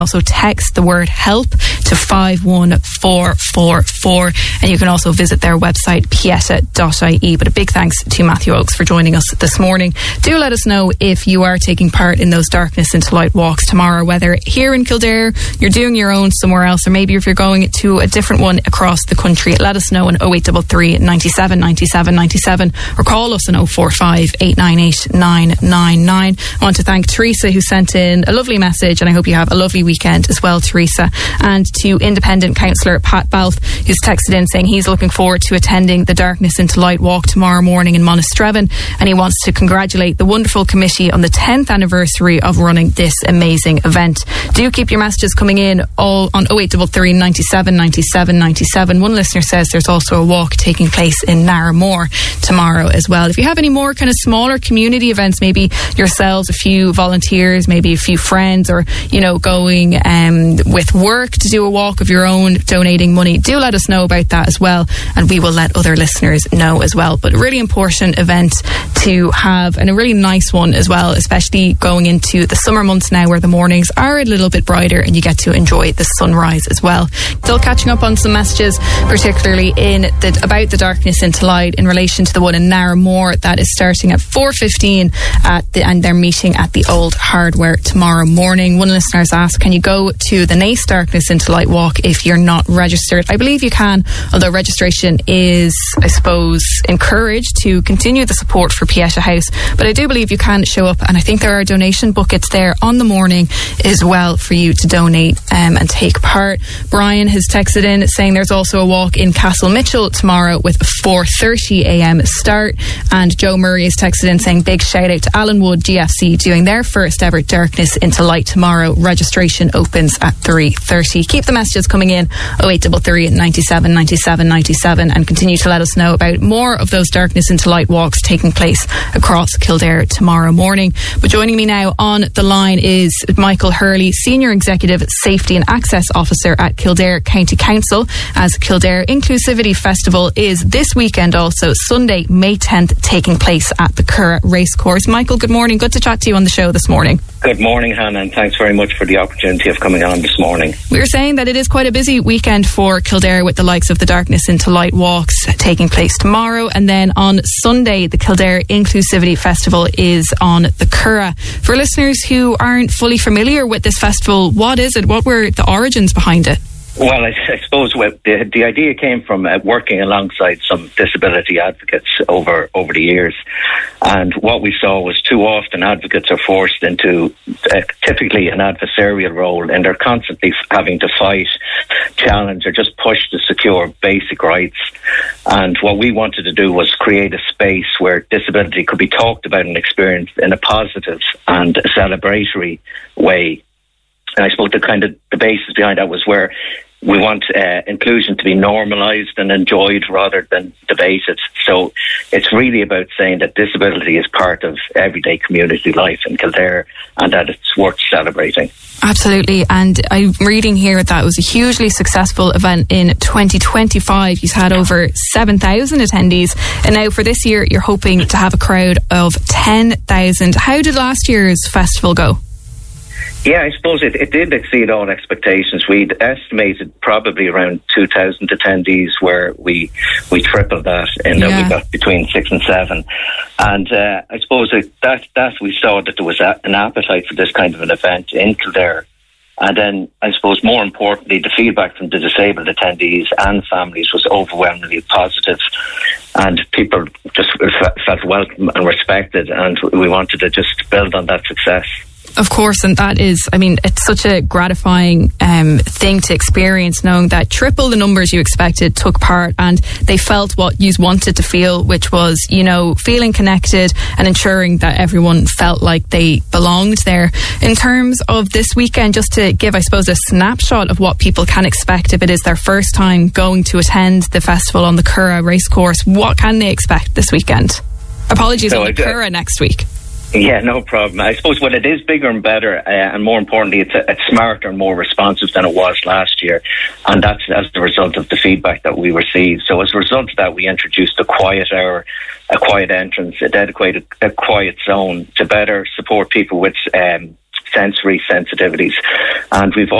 Also text the word help to 51444, and you can also visit their website pieta.ie. But a big thanks to Matthew Oakes for joining us this morning. Do let us know if you are taking part in those Darkness into Light walks tomorrow, whether here in Kildare, you're doing your own somewhere else, or maybe if you're going to a different one across the country. Let us know on 0833 97 97 97 or call us on 045 898 999. I want to thank Teresa, who sent in a lovely message, and I hope you have a lovely weekend as well, Teresa. And to independent councillor Pat Balfe, who's texted in saying he's looking forward to attending the Darkness into Light walk tomorrow morning in Monasterevin, and he wants to congratulate the wonderful committee on the 10th anniversary of running this amazing event. Do keep your messages coming in all on 0833 97 97 97. One listener says there's also a walk taking place in Narramore tomorrow as well. If you have any more kind of smaller community events, maybe yourselves, a few volunteers, maybe a few friends, or going with work to do a walk of your own, donating money, do let us know about that as well, and we will let other listeners know as well. But a really important event to have, and a really nice one as well, especially going into the summer months now where the mornings are a little bit brighter and you get to enjoy the sunrise as well. Still catching up on some messages, particularly about the Darkness into Light in relation to the one in Narramore that is starting at 4:15 and they're meeting at the Old Hardware tomorrow morning. One listener has asked, can you go to the Naas Darkness into Light walk if you're not registered? I believe you can, although registration is, I suppose, encouraged to continue the support for Pieta House. But I do believe you can show up, and I think there are donation buckets there on the morning as well for you to donate and take part. Brian has texted in saying there's also a walk in Castle Mitchell tomorrow with a 4:30 a.m. start, and Joe Murray has texted in saying big shout out to Alan Wood GFC doing their first ever Darkness into Light tomorrow. Registration opens at 3:30. Keep the messages coming in 0833 97 97 97 and continue to let us know about more of those Darkness into Light walks taking place across Kildare tomorrow morning. But joining me now on the line is Michael Hurley, Senior Executive Safety and Access Officer at Kildare County Council, as Kildare Inclusivity Festival is this weekend, also Sunday, May 10th, taking place at the Curragh Racecourse. Michael, good morning. Good to chat to you on the show this morning. Good morning, Hannah, and thanks very much for the opportunity of coming on this morning. We were saying that it is quite a busy weekend for Kildare with the likes of the Darkness into Light walks taking place tomorrow, and then on Sunday the Kildare Inclusivity Festival is on the Curragh. For listeners who aren't fully familiar with this festival, what is it? What were the origins behind it? Well, I suppose the idea came from working alongside some disability advocates over the years, and what we saw was too often advocates are forced into typically an adversarial role, and they're constantly having to fight, challenge, or just push to secure basic rights. And what we wanted to do was create a space where disability could be talked about and experienced in a positive and a celebratory way. And I suppose the basis behind that was where we want inclusion to be normalised and enjoyed rather than debated. So it's really about saying that disability is part of everyday community life in Kildare and that it's worth celebrating. Absolutely. And I'm reading here that it was a hugely successful event in 2025. You've had over 7,000 attendees, and now for this year you're hoping to have a crowd of 10,000. How did last year's festival go? Yeah, I suppose it did exceed all expectations. We'd estimated probably around 2,000 attendees, where we tripled that, and then we got between 6 and 7. And I suppose that we saw that there was an appetite for this kind of an event in Kildare. And then I suppose more importantly, the feedback from the disabled attendees and families was overwhelmingly positive, and people just felt welcome and respected, and we wanted to just build on that success. Of course, and that is, I mean, it's such a gratifying thing to experience, knowing that triple the numbers you expected took part, and they felt what you wanted to feel, which was, feeling connected and ensuring that everyone felt like they belonged there. In terms of this weekend, just to give, I suppose, a snapshot of what people can expect if it is their first time going to attend the festival on the Curragh Racecourse, what can they expect this weekend? Apologies, on the Curragh next week. Yeah, no problem. I suppose when it is bigger and better, and more importantly, it's smarter and more responsive than it was last year, and that's as a result of the feedback that we received. So as a result of that, we introduced a quiet hour, a quiet entrance, a quiet zone to better support people with sensory sensitivities. And we've